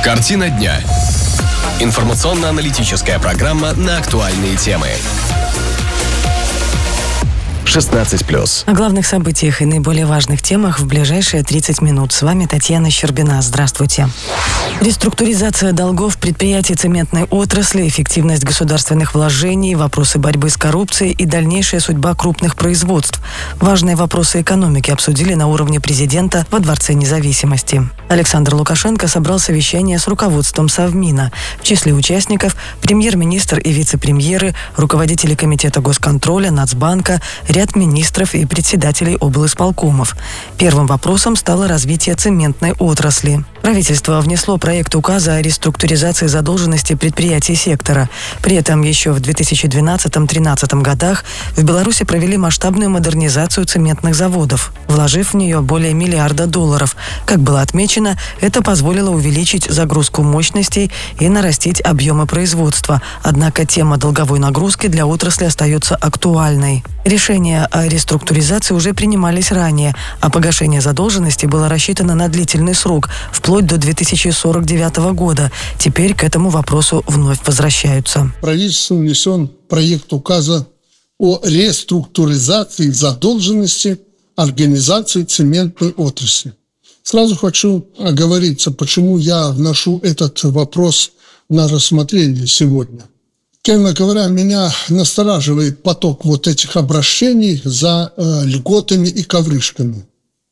Картина дня. Информационно-аналитическая программа на актуальные темы. 16+. О главных событиях и наиболее важных темах в ближайшие 30 минут. С вами Татьяна Щербина. Здравствуйте. Реструктуризация долгов предприятий цементной отрасли, эффективность государственных вложений, вопросы борьбы с коррупцией и дальнейшая судьба крупных производств. Важные вопросы экономики обсудили на уровне президента во Дворце независимости. Александр Лукашенко собрал совещание с руководством Совмина. В числе участников премьер-министр и вице-премьеры, руководители Комитета госконтроля, Нацбанка, ряд министров и председателей облисполкомов. Первым вопросом стало развитие цементной отрасли. Правительство внесло проект указа о реструктуризации задолженности предприятий сектора. При этом еще в 2012-2013 годах в Беларуси провели масштабную модернизацию цементных заводов, вложив в нее более $1 миллиарда. Как было отмечено, это позволило увеличить загрузку мощностей и нарастить объемы производства. Однако тема долговой нагрузки для отрасли остается актуальной. Решения о реструктуризации уже принимались ранее, а погашение задолженности было рассчитано на длительный срок, вплоть до 2049 года. Теперь к этому вопросу вновь возвращаются. Правительством внесен проект указа о реструктуризации задолженности организации цементной отрасли. Сразу хочу оговориться, почему я вношу этот вопрос на рассмотрение сегодня. Честно говоря, меня настораживает поток вот этих обращений за льготами и ковришками.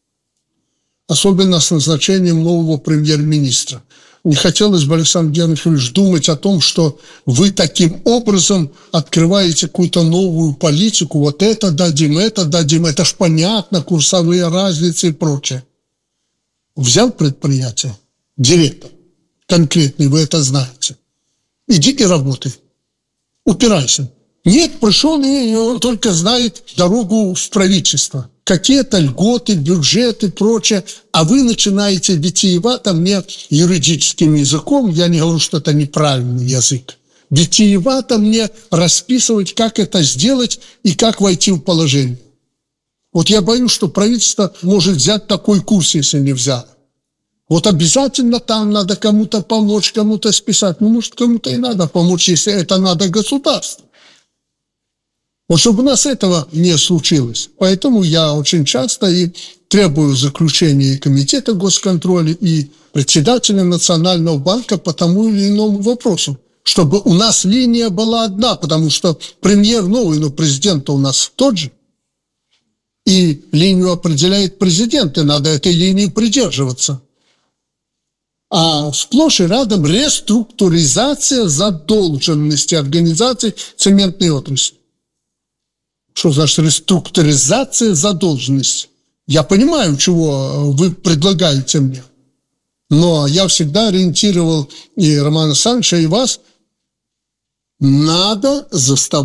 Особенно с назначением нового премьер-министра. Не хотелось бы, Александр Геннадьевич, думать о том, что вы таким образом открываете какую-то новую политику. Вот это дадим. Это ж понятно, курсовые разницы и прочее. Взял предприятие, директор конкретный, вы это знаете. Иди и работай. Упирайся. Нет, пришел и он только знает дорогу в правительство. Какие-то льготы, бюджеты и прочее. А вы начинаете витиевато мне юридическим языком, я не говорю, что это неправильный язык, витиевато мне расписывать, как это сделать и как войти в положение. Вот я боюсь, что правительство может взять такой курс, если не взяло. Вот обязательно там надо кому-то помочь, кому-то списать. Ну, может, кому-то и надо помочь, если это надо государству. Вот чтобы у нас этого не случилось. Поэтому я очень часто и требую заключения Комитета госконтроля и председателя Национального банка по тому или иному вопросу. Чтобы у нас линия была одна, потому что премьер новый, но президент-то у нас тот же. И линию определяет президент, и надо этой линии придерживаться. А сплошь и рядом реструктуризация задолженности организаций цементной отрасли. Что значит реструктуризация задолженности? Я понимаю, чего вы предлагаете мне. Но я всегда ориентировал и Романа Александровича, и вас. Надо заставлять